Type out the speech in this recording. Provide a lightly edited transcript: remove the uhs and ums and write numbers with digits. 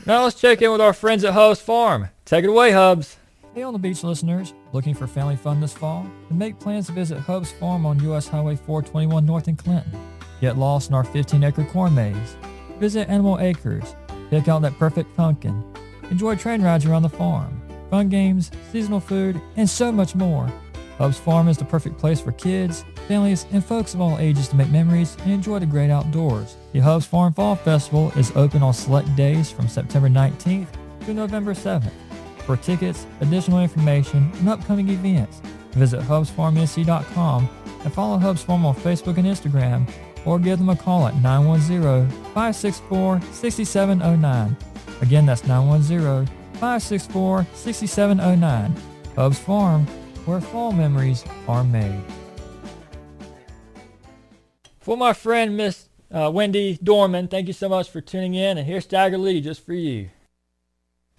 Now let's check in with our friends at Hubs Farm. Take it away, Hubs. Hey on the beach listeners, looking for family fun this fall? Then make plans to visit Hubs Farm on US Highway 421 North in Clinton. Get lost in our 15-acre corn maze. Visit Animal Acres. Pick out that perfect pumpkin. Enjoy train rides around the farm. Fun games, seasonal food, and so much more. Hubs Farm is the perfect place for kids, families, and folks of all ages to make memories and enjoy the great outdoors. The Hubs Farm Fall Festival is open on select days from September 19th to November 7th. For tickets, additional information, and upcoming events, visit HubsFarmNC.com and follow Hubs Farm on Facebook and Instagram, or give them a call at 910-564-6709. Again, that's 910-564-6709. Hubs Farm, where fall memories are made. For my friend Miss Wendy Dorman, thank you so much for tuning in, and here's Stagger Lee just for you.